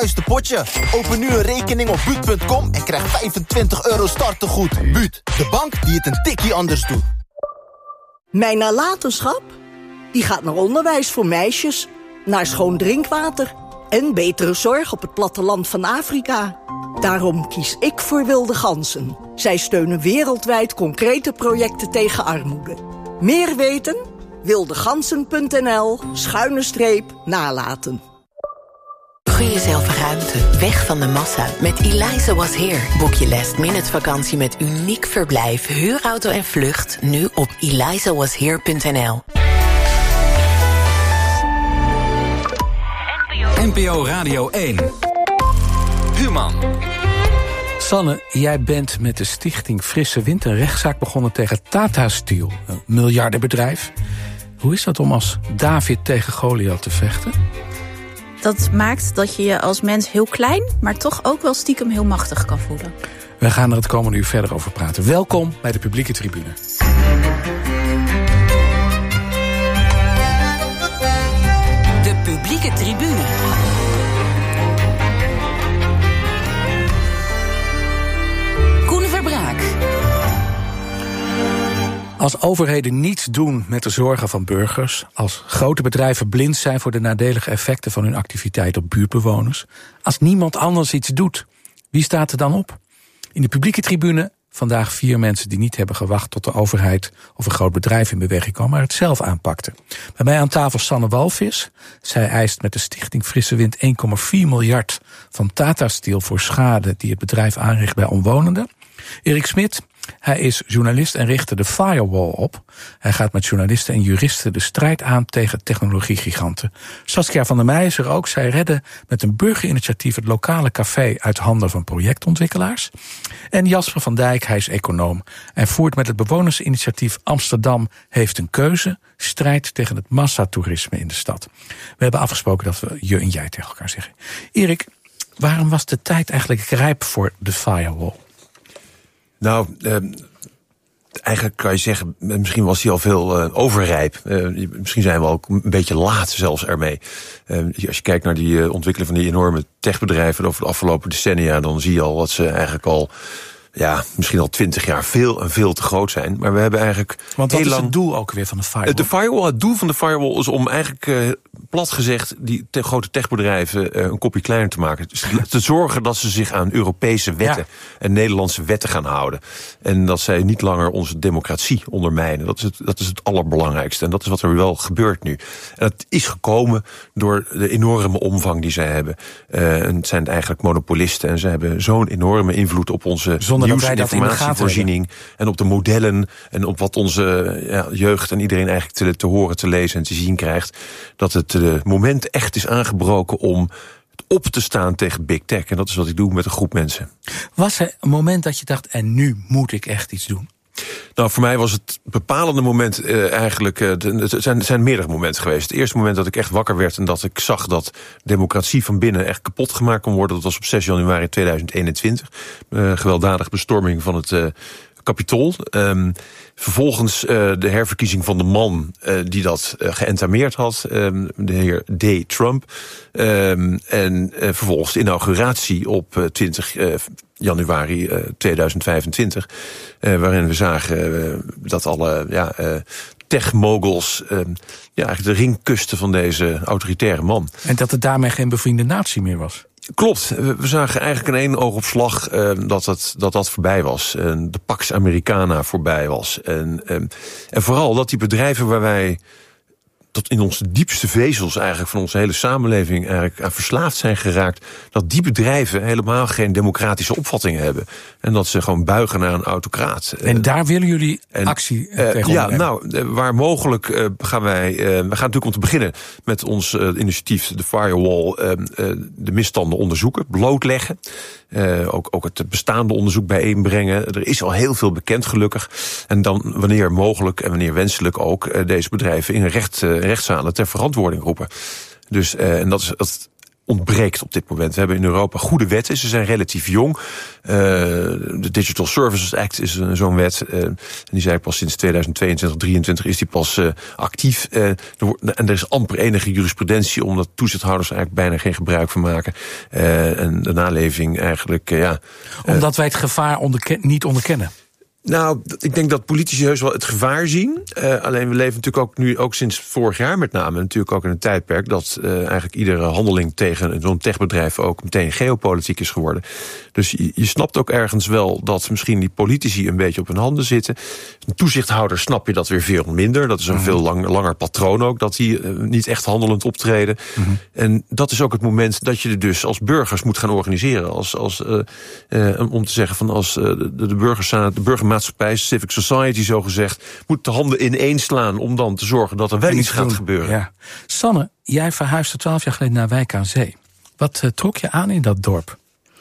juiste potje. Open nu een rekening op Buut.com en krijg €25 startegoed. Buut, de bank die het een tikkie anders doet. Mijn nalatenschap? Die gaat naar onderwijs voor meisjes, naar schoon drinkwater en betere zorg op het platteland van Afrika. Daarom kies ik voor Wilde Ganzen. Zij steunen wereldwijd concrete projecten tegen armoede. Meer weten? wildegansen.nl/nalaten. Gun jezelf ruimte, weg van de massa. Met Eliza Was Here boek je last-minute vakantie met uniek verblijf, huurauto en vlucht. Nu op elizawashere.nl. NPO Radio 1. Human. Sanne, jij bent met de stichting Frisse Wind een rechtszaak begonnen tegen Tata Steel, een miljardenbedrijf. Hoe is dat om als David tegen Goliath te vechten? Dat maakt dat je je als mens heel klein, maar toch ook wel stiekem heel machtig kan voelen. We gaan er het komende uur verder over praten. Welkom bij de publieke tribune. De publieke tribune. Koen Verbraak. Als overheden niets doen met de zorgen van burgers, als grote bedrijven blind zijn voor de nadelige effecten van hun activiteit op buurtbewoners, als niemand anders iets doet, wie staat er dan op? In de publieke tribune vandaag 4 mensen die niet hebben gewacht tot de overheid of een groot bedrijf in beweging kwam, maar het zelf aanpakte. Bij mij aan tafel Sanne Walvis. Zij eist met de stichting Frisse Wind 1,4 miljard van Tata Steel voor schade die het bedrijf aanricht bij omwonenden. Erik Smit. Hij is journalist en richtte de Firewall op. Hij gaat met journalisten en juristen de strijd aan tegen technologiegiganten. Saskia van der Meij is er ook. Zij redden met een burgerinitiatief het lokale café uit handen van projectontwikkelaars. En Jasper van Dijk, hij is econoom en voert met het bewonersinitiatief Amsterdam heeft een keuze strijd tegen het massatoerisme in de stad. We hebben afgesproken dat we je en jij tegen elkaar zeggen. Erik, waarom was de tijd eigenlijk rijp voor de Firewall? Nou, eigenlijk kan je zeggen, misschien was hij al veel overrijp. Misschien zijn we ook een beetje laat zelfs ermee. Als je kijkt naar die ontwikkeling van die enorme techbedrijven over de afgelopen decennia, dan zie je al dat ze eigenlijk al, ja, misschien al 20 jaar veel te groot zijn. Maar we hebben eigenlijk Want wat is het doel ook weer van de Firewall? Het doel van de Firewall is om eigenlijk, plat gezegd, die grote techbedrijven een kopje kleiner te maken. Te zorgen dat ze zich aan Europese wetten en Nederlandse wetten gaan houden. En dat zij niet langer onze democratie ondermijnen. Dat is het allerbelangrijkste. En dat is wat er wel gebeurt nu. En dat is gekomen door de enorme omvang die zij hebben. En het zijn eigenlijk monopolisten. En ze hebben zo'n enorme invloed op onze nieuws- en informatievoorziening. En op de modellen. En op wat onze jeugd en iedereen eigenlijk te horen, te lezen en te zien krijgt. Dat het moment echt is aangebroken om op te staan tegen Big Tech. En dat is wat ik doe met een groep mensen. Was er een moment dat je dacht, en nu moet ik echt iets doen? Nou, voor mij was het bepalende moment eigenlijk. Het zijn meerdere momenten geweest. Het eerste moment dat ik echt wakker werd en dat ik zag dat democratie van binnen echt kapot gemaakt kon worden, dat was op 6 januari 2021. Gewelddadige bestorming van het Capitool. Vervolgens de herverkiezing van de man die dat geëntameerd had, de heer D. Trump. En vervolgens de inauguratie op 20 januari 2025. Waarin we zagen dat alle tech-moguls eigenlijk de ring kusten van deze autoritaire man. En dat het daarmee geen bevriende natie meer was. Klopt. We zagen eigenlijk in één oogopslag dat voorbij was. De Pax Americana voorbij was. En vooral dat die bedrijven waar wij tot in onze diepste vezels eigenlijk van onze hele samenleving eigenlijk aan verslaafd zijn geraakt, dat die bedrijven helemaal geen democratische opvattingen hebben. En dat ze gewoon buigen naar een autocraat. En daar willen jullie actie tegen ondernemen? Waar mogelijk gaan wij, we gaan natuurlijk om te beginnen met ons initiatief, de Firewall, de misstanden onderzoeken, blootleggen. Ook het bestaande onderzoek bijeenbrengen. Er is al heel veel bekend gelukkig. En dan wanneer mogelijk en wanneer wenselijk ook deze bedrijven in rechtszalen ter verantwoording roepen. Dus en dat is ontbreekt op dit moment. We hebben in Europa goede wetten. Ze zijn relatief jong. De Digital Services Act is zo'n wet. En die zei pas sinds 2022, 2023 is die pas actief. En er is amper enige jurisprudentie, omdat toezichthouders eigenlijk bijna geen gebruik van maken. En de naleving eigenlijk, Omdat wij het gevaar niet onderkennen. Nou, ik denk dat politici heus wel het gevaar zien. Alleen we leven natuurlijk ook nu, ook sinds vorig jaar met name, natuurlijk ook in een tijdperk dat eigenlijk iedere handeling tegen zo'n techbedrijf ook meteen geopolitiek is geworden. Dus je snapt ook ergens wel dat misschien die politici een beetje op hun handen zitten. Een toezichthouder snap je dat weer veel minder. Dat is een veel langer patroon ook, dat die niet echt handelend optreden. En dat is ook het moment dat je er dus als burgers moet gaan organiseren. Om te zeggen van als de burgermaatschappij, civic society zogezegd, moet de handen ineens slaan om dan te zorgen dat er wel iets gaat gebeuren. Ja. Sanne, jij verhuisde 12 jaar geleden naar Wijk aan Zee. Wat trok je aan in dat dorp?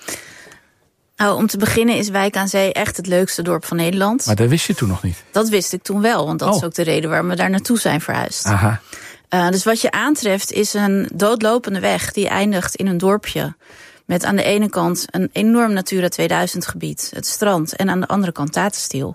Nou, om te beginnen is Wijk aan Zee echt het leukste dorp van Nederland. Maar dat wist je toen nog niet? Dat wist ik toen wel, want dat is ook de reden waarom we daar naartoe zijn verhuisd. Aha. Dus wat je aantreft is een doodlopende weg die eindigt in een dorpje. Met aan de ene kant een enorm Natura 2000 gebied, het strand, en aan de andere kant Tata Steel.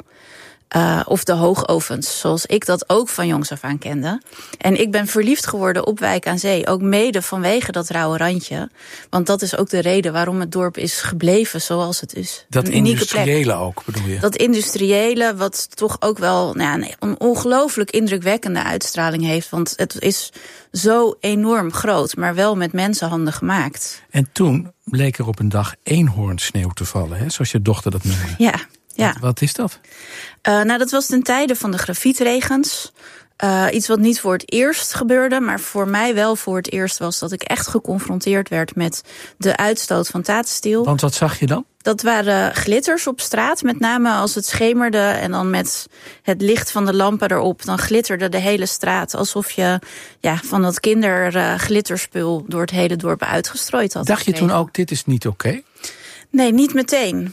Of de hoogovens, zoals ik dat ook van jongs af aan kende. En ik ben verliefd geworden op Wijk aan Zee, ook mede vanwege dat rauwe randje. Want dat is ook de reden waarom het dorp is gebleven zoals het is. Dat een unieke industriële plek. ook, bedoel je? Dat industriële, wat toch ook wel een ongelooflijk indrukwekkende uitstraling heeft. Want het is zo enorm groot, maar wel met mensenhanden gemaakt. En toen bleek er op een dag eenhoornsneeuw te vallen, hè? Zoals je dochter dat noemde. Ja. Wat is dat? Dat was ten tijde van de grafietregens. Iets wat niet voor het eerst gebeurde, maar voor mij wel voor het eerst was dat ik echt geconfronteerd werd met de uitstoot van Tata Steel. Want wat zag je dan? Dat waren glitters op straat, met name als het schemerde en dan met het licht van de lampen erop, dan glitterde de hele straat alsof je van dat kinderglitterspul door het hele dorp uitgestrooid had. Dacht je toen ook, dit is niet oké? Nee, niet meteen.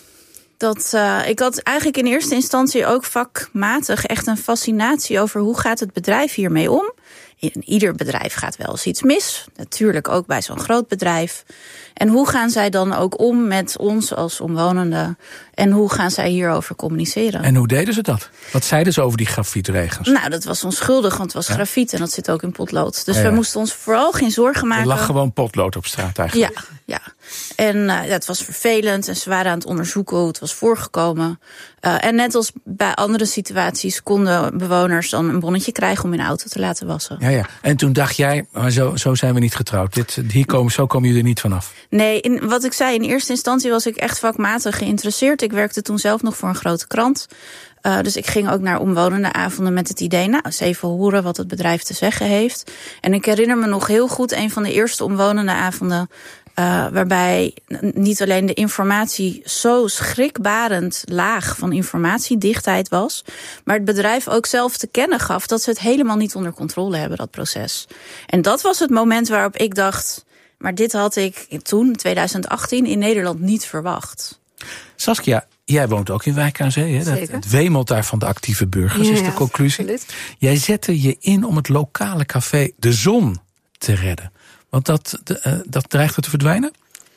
Ik had eigenlijk in eerste instantie ook vakmatig echt een fascinatie over hoe gaat het bedrijf hiermee om. In ieder bedrijf gaat wel eens iets mis. Natuurlijk ook bij zo'n groot bedrijf. En hoe gaan zij dan ook om met ons als omwonenden? En hoe gaan zij hierover communiceren? En hoe deden ze dat? Wat zeiden ze over die grafietregens? Nou, dat was onschuldig, want het was grafiet en dat zit ook in potlood. Dus we moesten ons vooral geen zorgen maken. Er lag gewoon potlood op straat eigenlijk. Ja. En het was vervelend en ze waren aan het onderzoeken hoe het was voorgekomen. En net als bij andere situaties konden bewoners dan een bonnetje krijgen om hun auto te laten wassen. Ja. En toen dacht jij, maar zo zijn we niet getrouwd. Zo komen jullie er niet vanaf. Nee, wat ik zei, in eerste instantie was ik echt vakmatig geïnteresseerd. Ik werkte toen zelf nog voor een grote krant. Dus ik ging ook naar omwonendenavonden met het idee, eens even horen wat het bedrijf te zeggen heeft. En ik herinner me nog heel goed een van de eerste omwonendenavonden, waarbij niet alleen de informatie zo schrikbarend laag van informatiedichtheid was, maar het bedrijf ook zelf te kennen gaf dat ze het helemaal niet onder controle hebben, dat proces. En dat was het moment waarop ik dacht, maar dit had ik toen, 2018, in Nederland niet verwacht. Saskia, jij woont ook in Wijk aan Zee, hè? Het wemelt daar van de actieve burgers, is de conclusie. Absoluut. Jij zette je in om het lokale café De Zon te redden. Want dat dreigde te verdwijnen?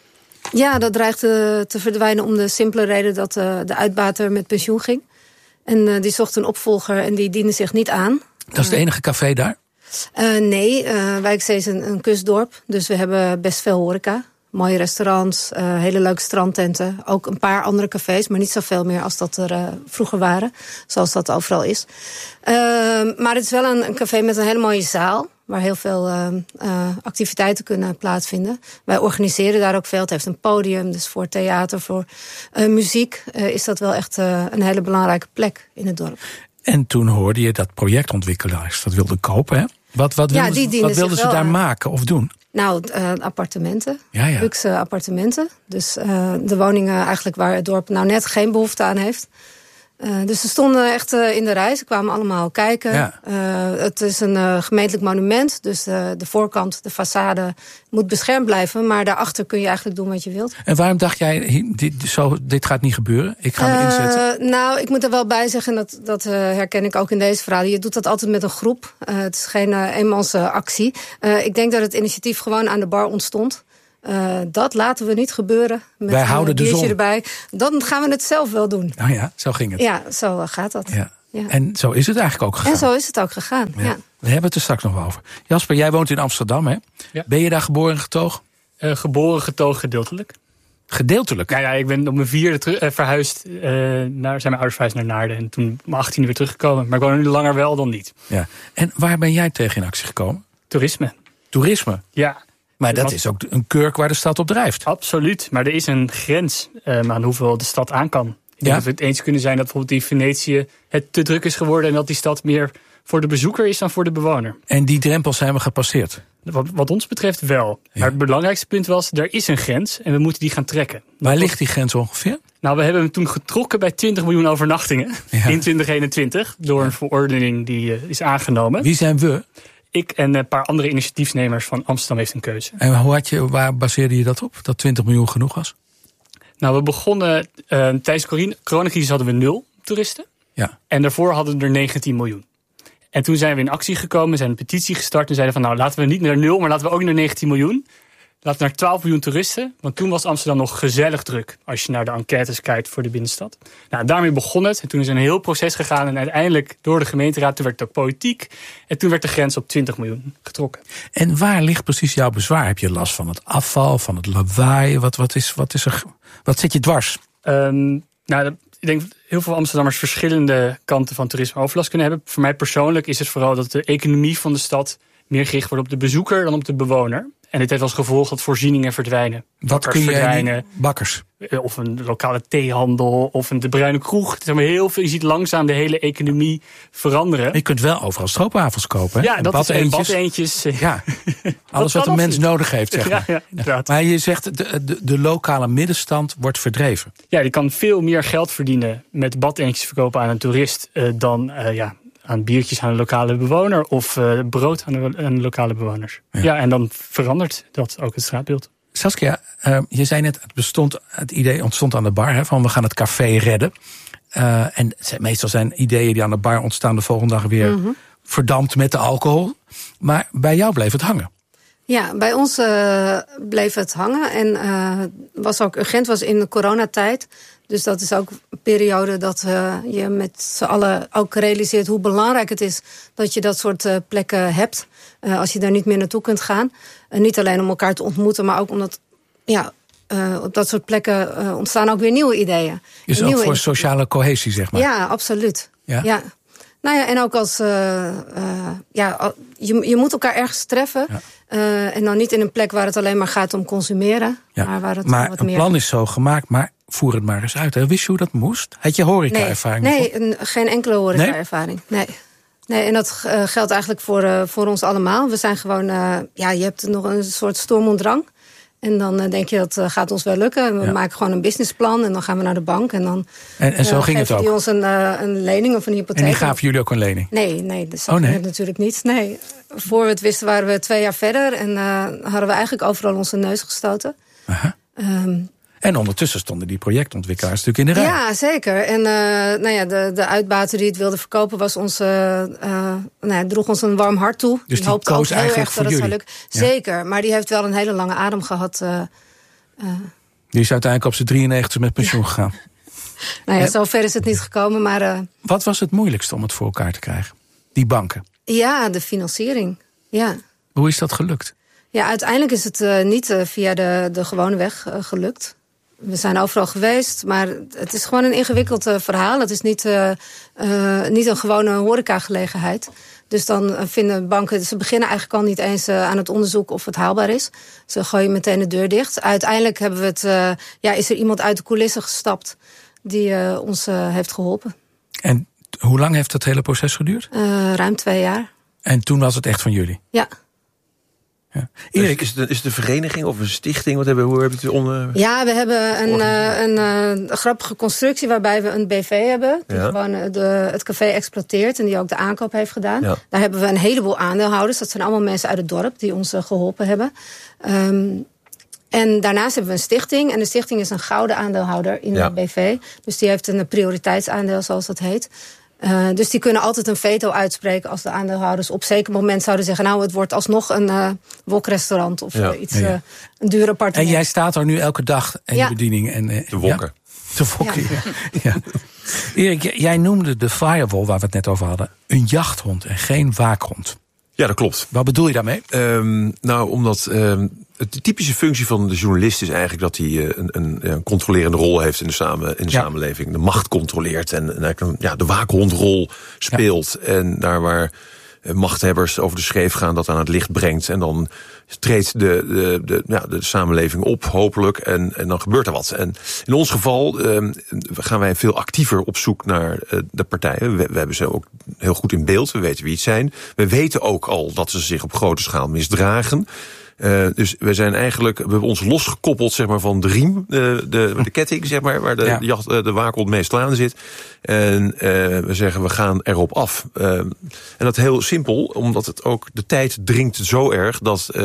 Ja, dat dreigde te verdwijnen om de simpele reden dat de uitbater met pensioen ging. En die zocht een opvolger en die diende zich niet aan. Dat is het enige café daar? Nee, Wijkzee is een kustdorp, dus we hebben best veel horeca. Mooie restaurants, hele leuke strandtenten. Ook een paar andere cafés, maar niet zoveel meer als dat er vroeger waren. Zoals dat overal is. Maar het is wel een café met een hele mooie zaal, waar heel veel activiteiten kunnen plaatsvinden. Wij organiseren daar ook veel. Het heeft een podium, dus voor theater, voor muziek is dat wel echt een hele belangrijke plek in het dorp. En toen hoorde je dat projectontwikkelaars dat wilden kopen, hè? Wat wilden ze daar maken of doen? Nou, appartementen. Luxe appartementen. Dus de woningen eigenlijk waar het dorp nou net geen behoefte aan heeft. Dus ze stonden echt in de rij. Ze kwamen allemaal kijken. Ja. Het is een gemeentelijk monument. Dus de voorkant, de façade moet beschermd blijven. Maar daarachter kun je eigenlijk doen wat je wilt. En waarom dacht jij, dit gaat niet gebeuren? Ik ga me inzetten. Nou, ik moet er wel bij zeggen, dat herken ik ook in deze verhalen. Je doet dat altijd met een groep. Het is geen eenmansactie. Ik denk dat het initiatief gewoon aan de bar ontstond. Dat laten we niet gebeuren. Met Wij houden de zon erbij. Dan gaan we het zelf wel doen. Oh ja, zo ging het. Ja, zo gaat dat. Ja. Ja. En zo is het eigenlijk ook gegaan. En zo is het ook gegaan, ja. We hebben het er straks nog over. Jasper, jij woont in Amsterdam, hè? Ja. Ben je daar geboren en getogen? Geboren, getogen, gedeeltelijk. Gedeeltelijk? Ja, ik ben op mijn 4e verhuisd. Zijn mijn ouders verhuisd naar Naarden. En toen op mijn 18e weer teruggekomen. Maar ik woon nu langer wel dan niet. Ja. En waar ben jij tegen in actie gekomen? Toerisme. Toerisme? Ja. Maar dat is ook een kurk waar de stad op drijft. Absoluut. Maar er is een grens aan hoeveel de stad aan kan. Ik denk dat we het eens kunnen zijn dat bijvoorbeeld in Venetië het te druk is geworden. En dat die stad meer voor de bezoeker is dan voor de bewoner. En die drempels zijn we gepasseerd? Wat ons betreft wel. Ja. Maar het belangrijkste punt was, er is een grens en we moeten die gaan trekken. Waar ligt die grens ongeveer? Nou, we hebben hem toen getrokken bij 20 miljoen overnachtingen in 2021. Door een verordening die is aangenomen. Wie zijn we? Ik en een paar andere initiatiefnemers van Amsterdam heeft een keuze. En waar baseerde je dat op? Dat 20 miljoen genoeg was? Nou, we begonnen tijdens de coronacrisis hadden we 0 toeristen. Ja. En daarvoor hadden we er 19 miljoen. En toen zijn we in actie gekomen, zijn een petitie gestart en zeiden van nou, laten we niet naar 0, maar laten we ook naar 19 miljoen. Laten we naar 12 miljoen toeristen, want toen was Amsterdam nog gezellig druk als je naar de enquêtes kijkt voor de binnenstad. Nou, daarmee begon het en toen is een heel proces gegaan en uiteindelijk door de gemeenteraad, toen werd het ook politiek en toen werd de grens op 20 miljoen getrokken. En waar ligt precies jouw bezwaar? Heb je last van het afval, van het lawaai? Wat zit je dwars? Ik denk dat heel veel Amsterdammers verschillende kanten van toerismeoverlast kunnen hebben. Voor mij persoonlijk is het vooral dat de economie van de stad meer gericht wordt op de bezoeker dan op de bewoner. En dit heeft als gevolg dat voorzieningen verdwijnen. Wat kun jij bakkers? Of een lokale theehandel of de Bruine Kroeg. Het is maar heel veel. Je ziet langzaam de hele economie veranderen. Je kunt wel overal stroopwafels kopen. Hè? Ja, dat is badeentjes. Ja, alles wat een mens nodig heeft, zeg maar. Ja, inderdaad. Maar je zegt de lokale middenstand wordt verdreven. Ja, die kan veel meer geld verdienen met badeentjes verkopen aan een toerist dan aan biertjes aan de lokale bewoner of brood aan de lokale bewoners. Ja, en dan verandert dat ook het straatbeeld. Saskia, je zei net, het idee ontstond aan de bar, hè, van we gaan het café redden. En meestal zijn ideeën die aan de bar ontstaan de volgende dag weer verdampt met de alcohol. Maar bij jou bleef het hangen. Ja, bij ons bleef het hangen. En was ook urgent, was in de coronatijd. Dus dat is ook een periode dat je met z'n allen ook realiseert hoe belangrijk het is dat je dat soort plekken hebt. Als je daar niet meer naartoe kunt gaan. Niet alleen om elkaar te ontmoeten, maar ook omdat op dat soort plekken ontstaan ook weer nieuwe ideeën. Dus ook voor sociale cohesie, zeg maar. Ja, absoluut. Ja. Nou ja, en ook als je moet elkaar ergens treffen. Ja. En dan niet in een plek waar het alleen maar gaat om consumeren. Ja. Maar waar het maar wat een meer plan is zo gemaakt, maar voer het maar eens uit. Hè? Wist je hoe dat moest? Had je horeca-ervaring? Nee, geen enkele horeca-ervaring. Nee, en dat geldt eigenlijk voor ons allemaal. We zijn gewoon, je hebt nog een soort storm en drang. En dan denk je, dat gaat ons wel lukken. We maken gewoon een businessplan en dan gaan we naar de bank. En dan en zo ging het ook? die ons een lening of een hypotheek. En die gaven jullie ook een lening? Nee, dat ging het natuurlijk niet. Nee. Voor we het wisten waren we 2 jaar verder. En hadden we eigenlijk overal onze neus gestoten. En ondertussen stonden die projectontwikkelaars natuurlijk in de rij. Ja, zeker. En de uitbater die het wilde verkopen was droeg ons een warm hart toe. Dus die hoopte koos ook heel erg voor dat het zou jullie. lukken. Zeker, maar die heeft wel een hele lange adem gehad. Die is uiteindelijk op zijn 93 met pensioen gegaan. Zover is het niet gekomen, maar... Wat was het moeilijkste om het voor elkaar te krijgen? Die banken? Ja, de financiering. Ja. Hoe is dat gelukt? Ja, uiteindelijk is het niet via de gewone weg gelukt. We zijn overal geweest, maar het is gewoon een ingewikkeld verhaal. Het is niet een gewone horecagelegenheid. Dus dan vinden banken, ze beginnen eigenlijk al niet eens aan het onderzoek of het haalbaar is. Ze gooien meteen de deur dicht. Uiteindelijk hebben we is er iemand uit de coulissen gestapt die ons heeft geholpen. En hoe lang heeft dat hele proces geduurd? Ruim 2 jaar. En toen was het echt van jullie? Ja. Ja. Erik, is het een vereniging of een stichting? Hoe hebben we het onder? Ja, we hebben een grappige constructie waarbij we een BV hebben. Die gewoon het café exploiteert en die ook de aankoop heeft gedaan. Ja. Daar hebben we een heleboel aandeelhouders. Dat zijn allemaal mensen uit het dorp die ons geholpen hebben. En daarnaast hebben we een stichting. En de stichting is een gouden aandeelhouder in de BV. Dus die heeft een prioriteitsaandeel, zoals dat heet. Dus die kunnen altijd een veto uitspreken als de aandeelhouders op zeker moment zouden zeggen, nou, het wordt alsnog een wokrestaurant of een duur appartement. En jij staat er nu elke dag in de bediening. En, de wokken. Te fokken, ja. Erik, jij noemde de firewall, waar we het net over hadden, een jachthond en geen waakhond. Ja, dat klopt. Wat bedoel je daarmee? Omdat de typische functie van de journalist is eigenlijk dat hij een controlerende rol heeft in de samenleving. De macht controleert en de waakhondrol speelt. Ja. En daar waar machthebbers over de schreef gaan, dat aan het licht brengt. En dan treedt de samenleving op, hopelijk, en dan gebeurt er wat. En in ons geval gaan wij veel actiever op zoek naar de partijen. We hebben ze ook heel goed in beeld, we weten wie het zijn. We weten ook al dat ze zich op grote schaal misdragen. Dus we hebben ons losgekoppeld, zeg maar, van de riem, de ketting, zeg maar, waar de waakhond meest aan zit. En we zeggen, we gaan erop af. En dat heel simpel, omdat het ook de tijd dringt zo erg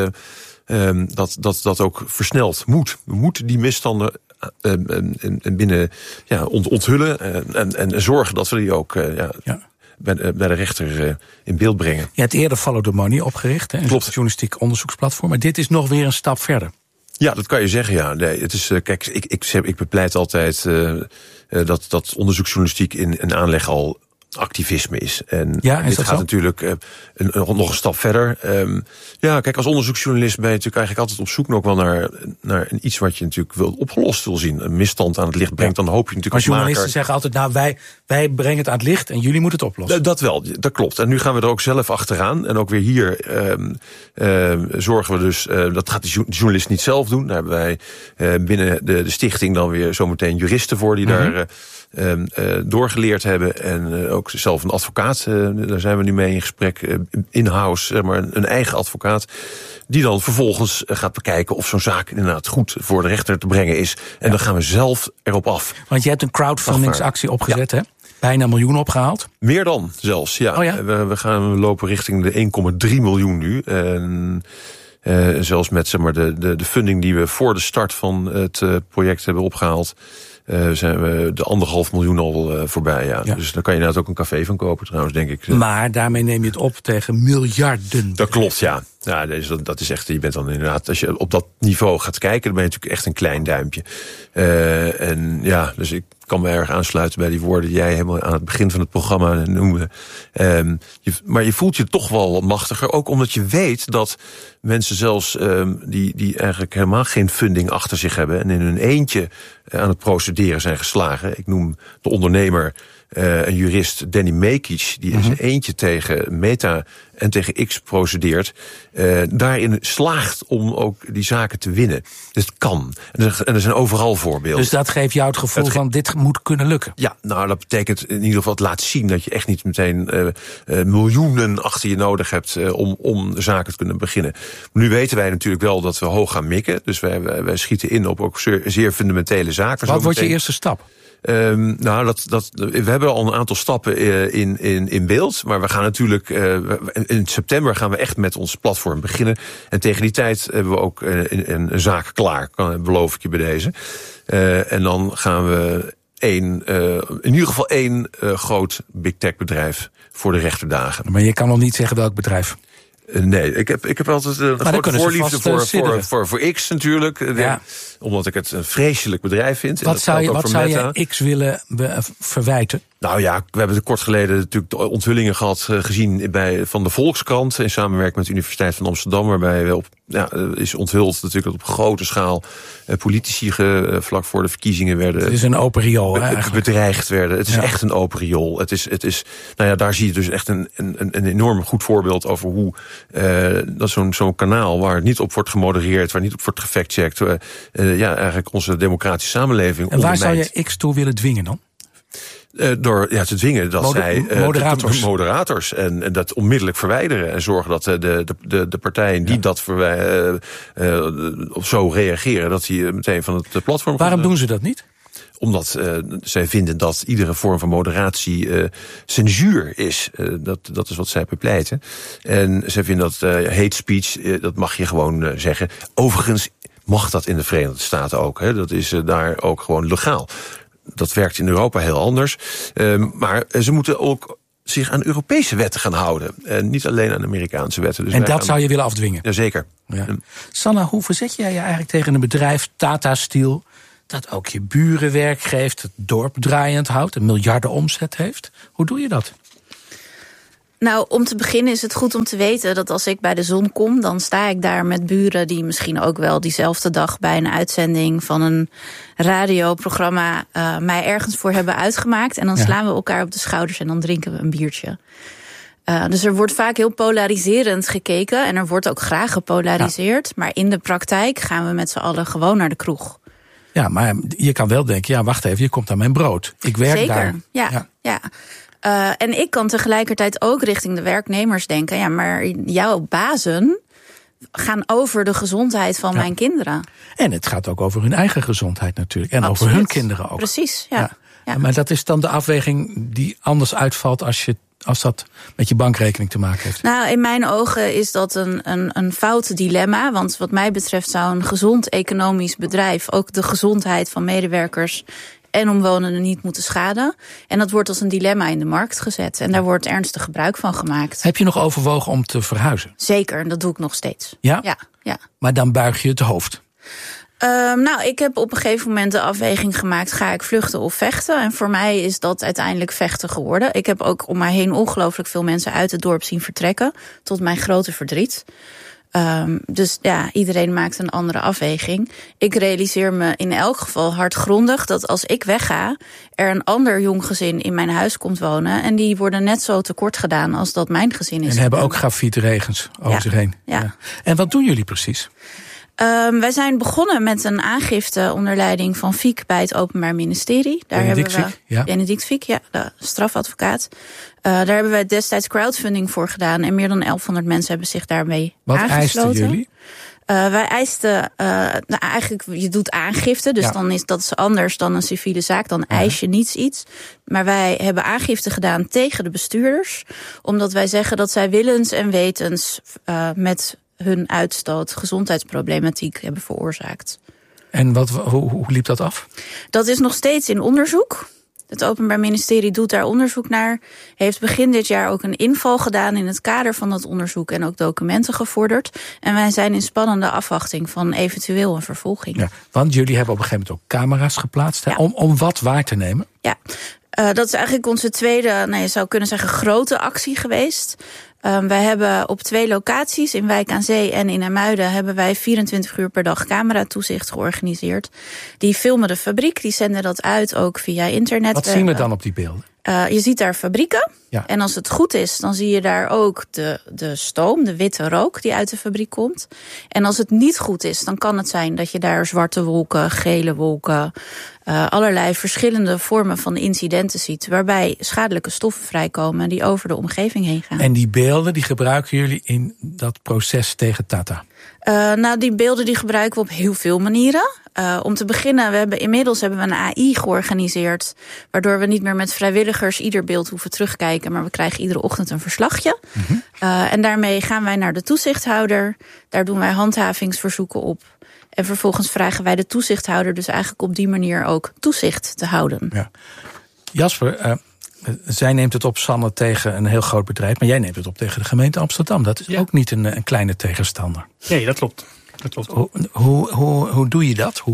dat ook versneld moet. We moeten die misstanden binnen onthullen en zorgen dat we die ook bij de rechter in beeld brengen. Je hebt eerder Follow the Money opgericht, een journalistiek onderzoeksplatform, maar dit is nog weer een stap verder. Ja, dat kan je zeggen, ja. Nee, het is, kijk, ik bepleit altijd dat onderzoeksjournalistiek in aanleg al activisme is. En dit gaat natuurlijk nog een stap verder. Kijk, als onderzoeksjournalist ben je natuurlijk eigenlijk altijd op zoek nog wel naar iets wat je natuurlijk opgelost wil zien. Een misstand aan het licht brengt, dan hoop je natuurlijk als journalisten zeggen altijd, nou, wij brengen het aan het licht en jullie moeten het oplossen. Dat wel, dat klopt. En nu gaan we er ook zelf achteraan. En ook weer hier zorgen we dus, dat gaat de journalist niet zelf doen. Daar hebben wij binnen de stichting dan weer zometeen juristen voor die daar doorgeleerd hebben. En ook zelf een advocaat, daar zijn we nu mee in gesprek, in-house, zeg maar, een eigen advocaat, die dan vervolgens gaat bekijken of zo'n zaak inderdaad goed voor de rechter te brengen is. En dan gaan we zelf erop af. Want je hebt een crowdfundingsactie opgezet, hè? Bijna $1 miljoen opgehaald. Meer dan zelfs, ja. Oh, ja? We lopen richting de 1,3 miljoen nu. En zelfs met, zeg maar, de funding die we voor de start van het project hebben opgehaald, zijn we de 1,5 miljoen al voorbij. Ja. Dus daar kan je inderdaad ook een café van kopen trouwens, denk ik. Maar daarmee neem je het op tegen miljarden. Dat klopt, ja. Ja, dat is echt, je bent dan inderdaad, als je op dat niveau gaat kijken, dan ben je natuurlijk echt een klein duimpje. Dus ik kan me erg aansluiten bij die woorden die jij helemaal aan het begin van het programma noemde. Maar je voelt je toch wel wat machtiger, ook omdat je weet dat mensen zelfs die eigenlijk helemaal geen funding achter zich hebben en in hun eentje aan het procederen zijn geslagen. Ik noem de ondernemer, een jurist, Danny Mekic, die in zijn eentje tegen Meta en tegen X procedeert, daarin slaagt om ook die zaken te winnen. Dus het kan. En er zijn overal voorbeelden. Dus dat geeft jou het gevoel van dit moet kunnen lukken? Ja, nou, dat betekent in ieder geval, het laat zien dat je echt niet meteen miljoenen achter je nodig hebt om zaken te kunnen beginnen. Nu weten wij natuurlijk wel dat we hoog gaan mikken. Dus wij schieten in op ook zeer fundamentele zaken. Wat wordt je eerste stap? We hebben al een aantal stappen in beeld. Maar we gaan natuurlijk, in september gaan we echt met ons platform beginnen. En tegen die tijd hebben we ook een zaak klaar, beloof ik je bij deze. En dan gaan we in ieder geval één groot big tech bedrijf voor de rechterdagen. Maar je kan nog niet zeggen welk bedrijf? Nee, ik heb altijd een grote voorliefde voor X natuurlijk. Ja. Omdat ik het een vreselijk bedrijf vind. Wat zou je X willen verwijten? Nou ja, we hebben kort geleden natuurlijk de onthullingen gehad gezien van de Volkskrant in samenwerking met de Universiteit van Amsterdam, waarbij is onthuld natuurlijk dat op grote schaal politici vlak voor de verkiezingen werden. Het is een open riool, bedreigd werden. Het is echt een open riool. Het is, daar zie je dus echt een enorm goed voorbeeld over hoe dat zo'n kanaal waar het niet op wordt gemodereerd, waar niet op wordt gefactcheckt, eigenlijk onze democratische samenleving. En waar zou je X toe willen dwingen dan? Door te dwingen dat zij moderators en dat onmiddellijk verwijderen en zorgen dat de partijen die dat zo reageren, dat die meteen van het platform. Waarom doen ze dat niet? Omdat zij vinden dat iedere vorm van moderatie censuur is. Dat is wat zij bepleiten. En zij vinden dat hate speech, dat mag je gewoon zeggen. Overigens mag dat in de Verenigde Staten ook. Hè? Dat is daar ook gewoon legaal. dat werkt in Europa heel anders. Maar ze moeten ook zich aan Europese wetten gaan houden. En niet alleen aan Amerikaanse wetten. Dus en dat zou je willen afdwingen? Jazeker. Ja. Sanna, hoe verzet jij je eigenlijk tegen een bedrijf, Tata Steel, dat ook je buren werk geeft, het dorp draaiend houdt, een miljarden omzet heeft? Hoe doe je dat? Nou, om te beginnen is het goed om te weten dat als ik bij de zon kom, dan sta ik daar met buren die misschien ook wel diezelfde dag bij een uitzending van een radioprogramma mij ergens voor hebben uitgemaakt. En dan slaan we elkaar op de schouders en dan drinken we een biertje. Dus er wordt vaak heel polariserend gekeken en er wordt ook graag gepolariseerd. Ja. Maar in de praktijk gaan we met z'n allen gewoon naar de kroeg. Ja, maar je kan wel denken, ja, wacht even, je komt aan mijn brood. Ik werk Zeker. daar. Ja. En ik kan tegelijkertijd ook richting de werknemers denken, ja, maar jouw bazen gaan over de gezondheid van mijn kinderen. En het gaat ook over hun eigen gezondheid natuurlijk. En over hun kinderen ook. Precies, ja. Maar dat is dan de afweging die anders uitvalt als dat met je bankrekening te maken heeft? Nou, in mijn ogen is dat een fout dilemma. Want wat mij betreft zou een gezond economisch bedrijf ook de gezondheid van medewerkers en omwonenden niet moeten schaden. En dat wordt als een dilemma in de markt gezet. En daar wordt ernstig gebruik van gemaakt. Heb je nog overwogen om te verhuizen? Zeker, en dat doe ik nog steeds. Ja? Ja. Maar dan buig je het hoofd? Nou, ik heb op een gegeven moment de afweging gemaakt, ga ik vluchten of vechten? En voor mij is dat uiteindelijk vechten geworden. Ik heb ook om mij heen ongelooflijk veel mensen uit het dorp zien vertrekken, tot mijn grote verdriet. Dus ja, iedereen maakt een andere afweging. Ik realiseer me in elk geval hardgrondig dat als ik wegga, er een ander jong gezin in mijn huis komt wonen. En die worden net zo tekort gedaan als dat mijn gezin is. En hebben ook grafietregens over zich heen. Ja. En wat doen jullie precies? Wij zijn begonnen met een aangifte onder leiding van Fiek bij het Openbaar Ministerie. Benedict Fiek, de strafadvocaat. Daar hebben wij destijds crowdfunding voor gedaan. En meer dan 1100 mensen hebben zich daarmee aangesloten. Wat eisten jullie? Wij eisten, eigenlijk, je doet aangifte, dus dan is dat anders dan een civiele zaak. Dan eis je niets iets. Maar wij hebben aangifte gedaan tegen de bestuurders. Omdat wij zeggen dat zij willens en wetens met hun uitstoot gezondheidsproblematiek hebben veroorzaakt. En hoe liep dat af? Dat is nog steeds in onderzoek. Het Openbaar Ministerie doet daar onderzoek naar. Heeft begin dit jaar ook een inval gedaan in het kader van dat onderzoek en ook documenten gevorderd. En wij zijn in spannende afwachting van eventueel een vervolging. Ja, want jullie hebben op een gegeven moment ook camera's geplaatst om wat waar te nemen? Ja, dat is eigenlijk onze tweede, je zou kunnen zeggen, grote actie geweest. Wij hebben op 2 locaties, in Wijk aan Zee en in Amuiden, hebben wij 24 uur per dag cameratoezicht georganiseerd. Die filmen de fabriek, die zenden dat uit ook via internet. Wat zien we dan op die beelden? Je ziet daar fabrieken. Ja. En als het goed is, dan zie je daar ook de stoom, de witte rook die uit de fabriek komt. En als het niet goed is, dan kan het zijn dat je daar zwarte wolken, gele wolken, allerlei verschillende vormen van incidenten ziet, waarbij schadelijke stoffen vrijkomen die over de omgeving heen gaan. En die beelden die gebruiken jullie in dat proces tegen Tata? Die beelden die gebruiken we op heel veel manieren. Om te beginnen, inmiddels hebben we een AI georganiseerd, waardoor we niet meer met vrijwilligers ieder beeld hoeven terugkijken, maar we krijgen iedere ochtend een verslagje. Mm-hmm. En daarmee gaan wij naar de toezichthouder. Daar doen wij handhavingsverzoeken op. En vervolgens vragen wij de toezichthouder dus eigenlijk op die manier ook toezicht te houden. Ja. Jasper, zij neemt het op, Sanne, tegen een heel groot bedrijf, maar jij neemt het op tegen de gemeente Amsterdam. Dat is ook niet een kleine tegenstander. Nee, dat klopt. Hoe doe je dat?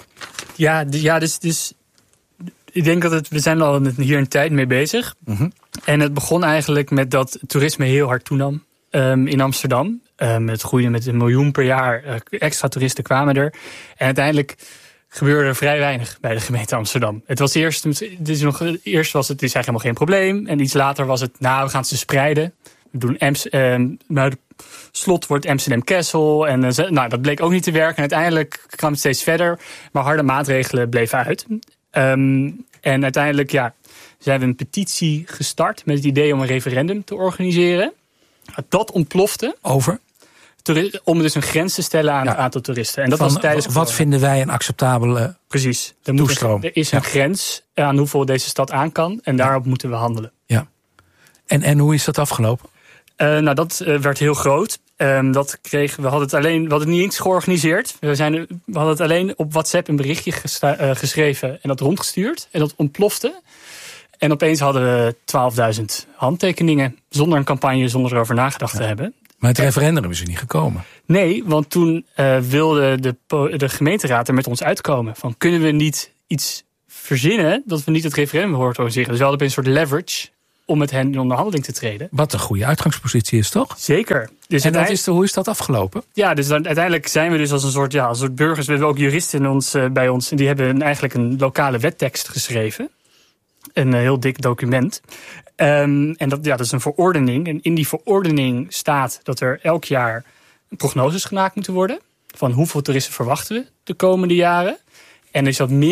Dus ik denk dat we zijn al hier een tijd mee bezig. Mm-hmm. En het begon eigenlijk met dat toerisme heel hard toenam in Amsterdam. Het groeide met 1 miljoen per jaar. Extra toeristen kwamen er. En uiteindelijk gebeurde er vrij weinig bij de gemeente Amsterdam. Het was eerst was het eigenlijk helemaal geen probleem. En iets later was het, we gaan ze spreiden. We doen slot wordt Amsterdam Castle. En dat bleek ook niet te werken. En uiteindelijk kwam het steeds verder. Maar harde maatregelen bleven uit. En uiteindelijk zijn we een petitie gestart met het idee om een referendum te organiseren. Dat ontplofte. Over? Om dus een grens te stellen aan het aantal toeristen. En dat was tijdens wat vinden wij een acceptabele toestroom? Er is een grens aan hoeveel deze stad aan kan. En daarop moeten we handelen. Ja. En hoe is dat afgelopen? Dat werd heel groot. Dat kregen we hadden het niet eens georganiseerd. We hadden het alleen op WhatsApp een berichtje geschreven en dat rondgestuurd. En dat ontplofte. En opeens hadden we 12.000 handtekeningen. Zonder een campagne, zonder erover nagedacht te hebben. Maar het referendum is er niet gekomen. Nee, want toen wilde de gemeenteraad er met ons uitkomen. Van, kunnen we niet iets verzinnen dat we niet het referendum horen organiseren? Dus we hadden opeens een soort leverage om met hen in onderhandeling te treden. Wat een goede uitgangspositie is, toch? Zeker. Dus en hoe is dat afgelopen? Ja, dus uiteindelijk zijn we dus als een soort burgers. We hebben ook juristen bij ons. En die hebben eigenlijk een lokale wettekst geschreven. Een heel dik document. En dat is een verordening. En in die verordening staat dat er elk jaar prognoses gemaakt moeten worden. Van hoeveel toeristen verwachten we de komende jaren. En is dat meer